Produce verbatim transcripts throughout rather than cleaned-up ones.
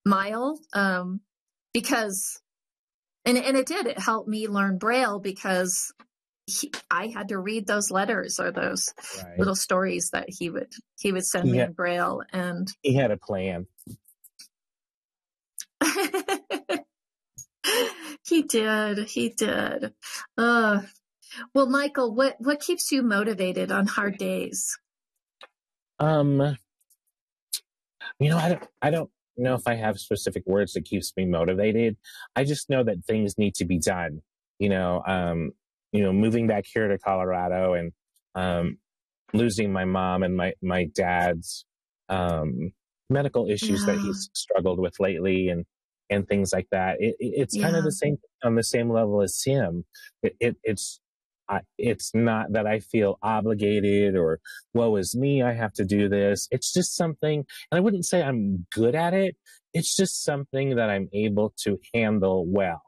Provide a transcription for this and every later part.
mile, um, because, and, and it did, it helped me learn Braille because he, I had to read those letters or those Right. little stories that he would, he would send He me had, in Braille. And he had a plan. he did, he did. Uh, well, Michael, what, what keeps you motivated on hard days? Um, you know, I don't, I don't know if I have specific words that keeps me motivated. I just know that things need to be done. You know, um, you know, moving back here to Colorado and, um, losing my mom and my, my dad's, um, medical issues Yeah. that he's struggled with lately and, and things like that. It, it, it's Yeah. kind of the same on the same level as Tim. It, it, it's, I, it's not that I feel obligated or woe is me, I have to do this. It's just something, and I wouldn't say I'm good at it. It's just something that I'm able to handle well.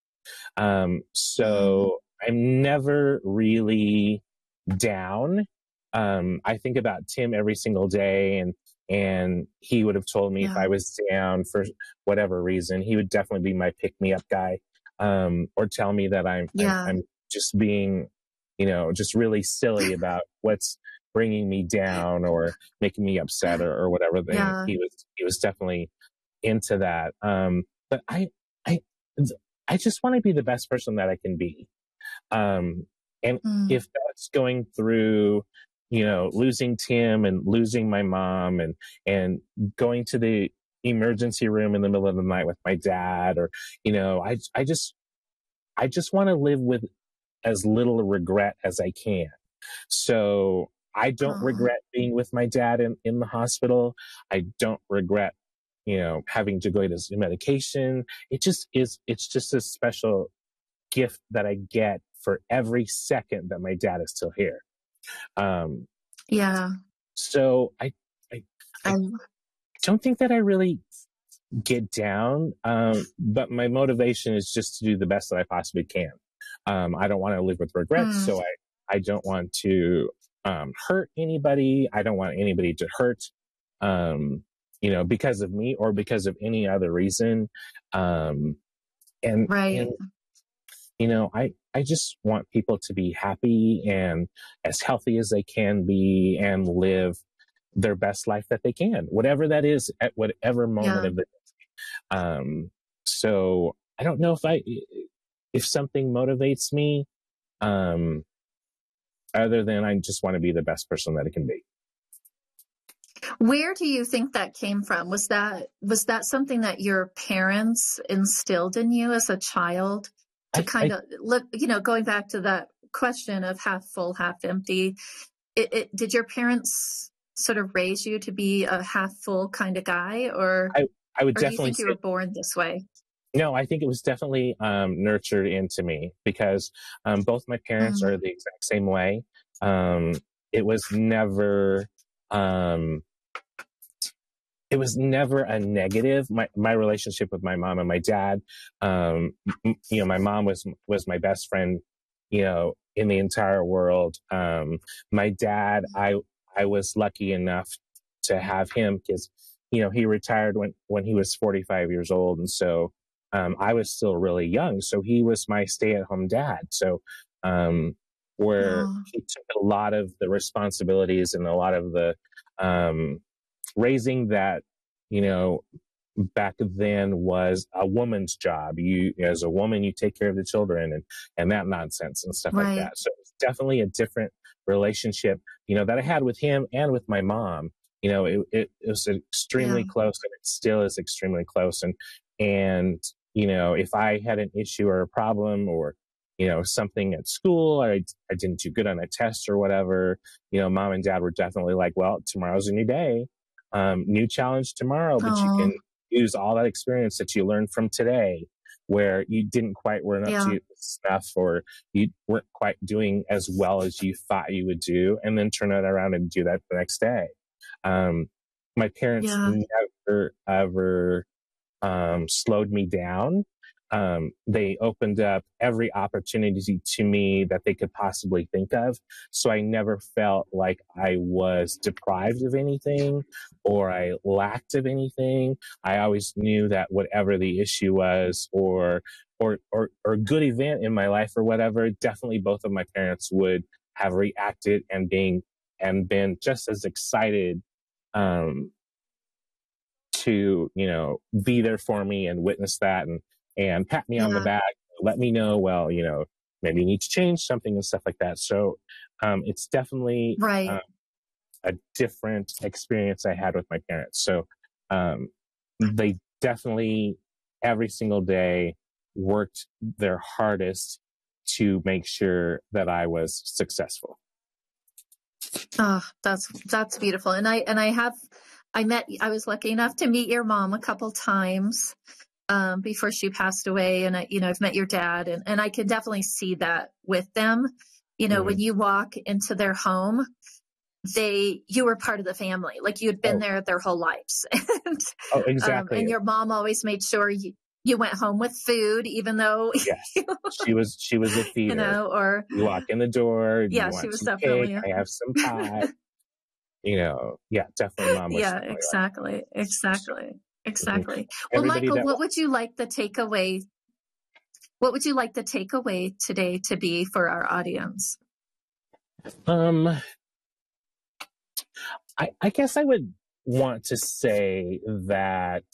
Um, so mm. I'm never really down. Um, I think about Tim every single day, and and he would have told me yeah. if I was down for whatever reason, he would definitely be my pick-me-up guy, um, or tell me that I'm, yeah. I'm I'm just being, you know, just really silly about what's bringing me down or making me upset or, or whatever. Yeah. He was he was definitely into that. Um, but I I I just want to be the best person that I can be. Um, and mm. if that's going through, you know, losing Tim and losing my mom and, and going to the emergency room in the middle of the night with my dad, or, you know, I, I just, I just want to live with as little regret as I can. So I don't oh. regret being with my dad in, in the hospital. I don't regret, you know, having to go to some medication. It just is, it's just a special gift that I get for every second that my dad is still here. Um, yeah. So I, I, I don't think that I really get down. Um, but my motivation is just to do the best that I possibly can. Um, I don't want to live with regrets. Mm. So I, I don't want to, um, hurt anybody. I don't want anybody to hurt, um, you know, because of me or because of any other reason. Um, and, right. and, you know, I, I just want people to be happy and as healthy as they can be and live their best life that they can, whatever that is at whatever moment yeah. of the day. Um, so I don't know if I, if something motivates me, um, other than I just want to be the best person that it can be. Where do you think that came from? Was that, was that something that your parents instilled in you as a child? To I, kind I, of look, you know, going back to that question of half full, half empty, it, it, did your parents sort of raise you to be a half full kind of guy, or, I, I would or definitely do you think say, you were born this way? No, I think it was definitely um, nurtured into me because um, both my parents mm-hmm. are the exact same way. Um, it was never, um, it was never a negative. My, my relationship with my mom and my dad, um, m- you know, my mom was, was my best friend, you know, in the entire world. Um, my dad, I, I was lucky enough to have him because, you know, he retired when, when he was forty-five years old. And so, um, I was still really young. So he was my stay at home dad. So, um, where oh. he took a lot of the responsibilities and a lot of the, um, raising that, you know, back then was a woman's job. You, as a woman, you take care of the children and, and that nonsense and stuff right. like that. So it's definitely a different relationship, you know, that I had with him and with my mom. You know, it, it, it was extremely yeah. close and it still is extremely close. And, and, you know, if I had an issue or a problem or, you know, something at school, I, I didn't do good on a test or whatever, you know, mom and dad were definitely like, well, tomorrow's a new day. Um, new challenge tomorrow, but Aww. You can use all that experience that you learned from today where you didn't quite run up yeah. to stuff or you weren't quite doing as well as you thought you would do, and then turn it around and do that the next day. Um, my parents yeah. never, ever um, slowed me down. Um, they opened up every opportunity to me that they could possibly think of. So I never felt like I was deprived of anything or I lacked of anything. I always knew that whatever the issue was or or or, or good event in my life or whatever, definitely both of my parents would have reacted and being and been just as excited um, to, you know, be there for me and witness that and and pat me on the Yeah. back, let me know, well, you know, maybe you need to change something and stuff like that. So um, it's definitely Right. uh, a different experience I had with my parents. So um, they definitely every single day worked their hardest to make sure that I was successful. Oh, that's, that's beautiful. And I, and I have, I met, I was lucky enough to meet your mom a couple times, um, before she passed away. And I, you know, I've met your dad and, and I can definitely see that with them. You know, mm-hmm. when you walk into their home, they, you were part of the family, like you had been oh. there their whole lives. and, oh, exactly. Um, and your mom always made sure you, you went home with food, even though yes, she was she was a feeder. You know, or you walk in the door. Yeah, you want she was some definitely. Cake, A... I have some pie. you know, yeah, definitely, mom was. Yeah, exactly, right. exactly, exactly. Mm-hmm. Well, Michael, that... what would you like the takeaway? What would you like the takeaway today to be for our audience? Um, I, I guess I would want to say that,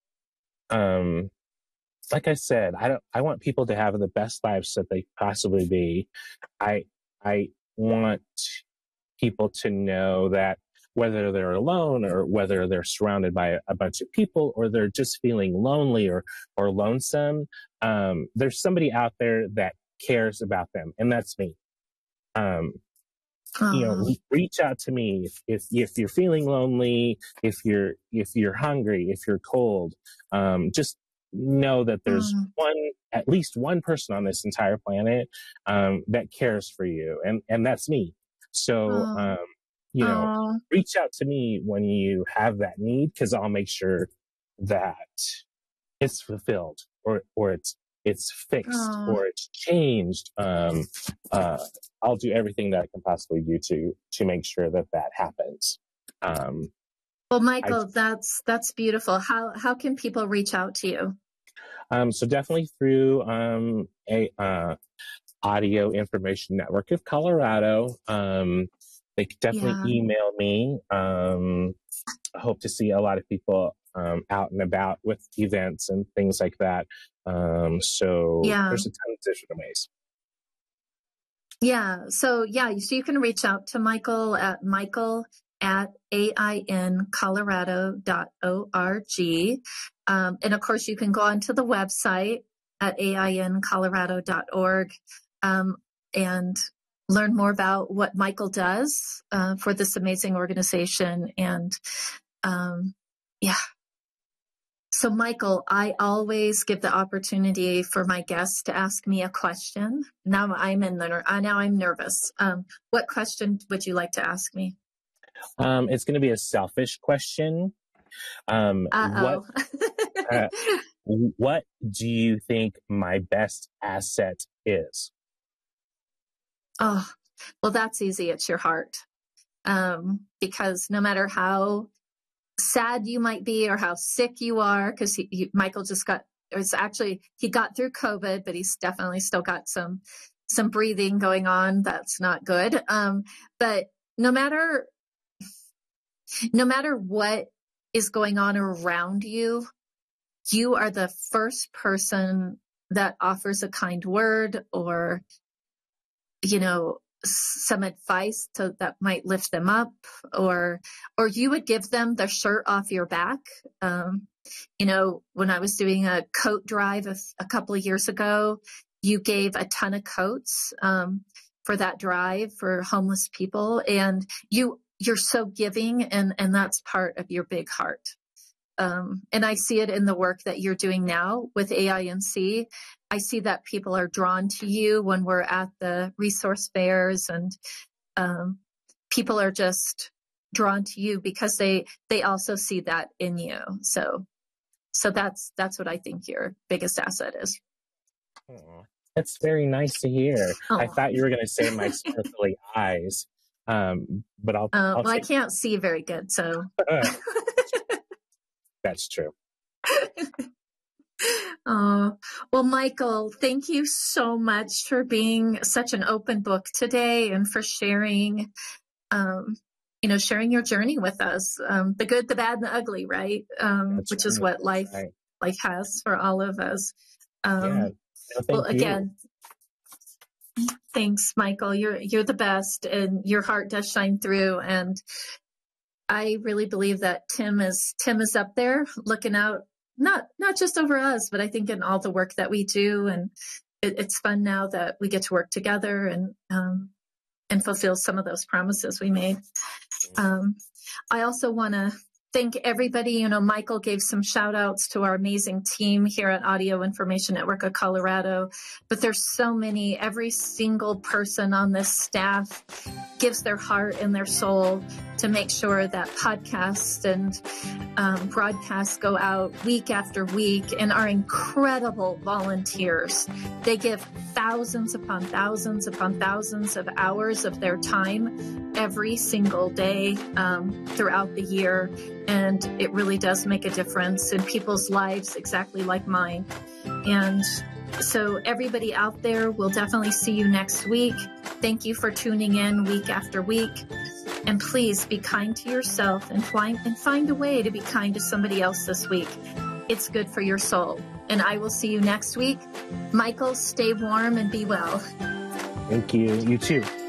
um, like I said, I don't. I want people to have the best lives that they possibly be. I I want people to know that whether they're alone or whether they're surrounded by a bunch of people or they're just feeling lonely or or lonesome, um, there's somebody out there that cares about them, and that's me. Um, Uh-huh. You know, reach out to me if, if if you're feeling lonely, if you're if you're hungry, if you're cold. Um, just know that there's mm. one, at least one person on this entire planet um, that cares for you, and and that's me. So, oh. um, you know, oh. reach out to me when you have that need, because I'll make sure that it's fulfilled or or it's it's fixed oh. or it's changed. Um, uh, I'll do everything that I can possibly do to to make sure that that happens. Um, well, Michael, I, that's that's beautiful. How how can people reach out to you? Um, so definitely through um, a uh, Audio Information Network of Colorado. Um, they could definitely yeah. email me. Um, I hope to see a lot of people um, out and about with events and things like that. Um, so yeah. there's a ton of different ways. Yeah. So yeah, so you can reach out to Michael at Michael at A I N colorado dot org. Um, and of course, you can go onto the website at A I N colorado dot org um, and learn more about what Michael does uh, for this amazing organization. And um, yeah. So, Michael, I always give the opportunity for my guests to ask me a question. Now I'm in the now I'm nervous. Um, what question would you like to ask me? Um, it's going to be a selfish question. Um, what, uh, what do you think my best asset is? Oh, well, that's easy. It's your heart. Um, because no matter how sad you might be or how sick you are, because Michael just got, it's actually, he got through COVID, but he's definitely still got some, some breathing going on. That's not good. Um, but no matter, no matter what is going on around you, you are the first person that offers a kind word or, you know, some advice to, that might lift them up, or, or you would give them the shirt off your back. Um, you know, when I was doing a coat drive a, a couple of years ago, you gave a ton of coats, um, for that drive for homeless people. And you, you're so giving, and, and that's part of your big heart. Um, and I see it in the work that you're doing now with A I N C. I see that people are drawn to you when we're at the resource fairs, and um, people are just drawn to you because they they also see that in you. So, so that's that's what I think your biggest asset is. Aw, that's very nice to hear. Oh. I thought you were going to say my sparkly eyes, um, but I'll. Uh, I'll well, take... I can't see very good, so. That's true. Oh, well, Michael, thank you so much for being such an open book today and for sharing, um, you know, sharing your journey with us, um, the good, the bad, and the ugly, right? Um, That's which right. is what life, right. life has for all of us. Um, yeah. No, thank well, you. again, thanks, Michael. You're, you're the best, and your heart does shine through. And I really believe that Tim is, Tim is up there looking out, not, not just over us, but I think in all the work that we do. And it, it's fun now that we get to work together and, um, and fulfill some of those promises we made. Um, I also want to thank everybody. You know, Michael gave some shout outs to our amazing team here at Audio Information Network of Colorado, but there's so many. Every single person on this staff gives their heart and their soul to make sure that podcasts and um, broadcasts go out week after week, and our incredible volunteers. They give thousands upon thousands upon thousands of hours of their time every single day um, throughout the year. And it really does make a difference in people's lives, exactly like mine. And so everybody out there, we'll definitely see you next week. Thank you for tuning in week after week. And please be kind to yourself and find, and find a way to be kind to somebody else this week. It's good for your soul. And I will see you next week. Michael, stay warm and be well. Thank you. You too.